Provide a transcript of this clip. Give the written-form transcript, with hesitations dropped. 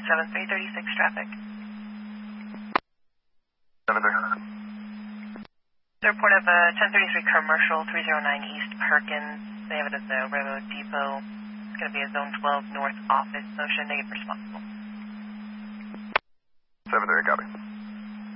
7336 traffic. 730. The report of 1033 Commercial, 309 East Perkins. They have it as a railroad depot. It's going to be a Zone 12 North office motion. Negative responsible. 730, copy.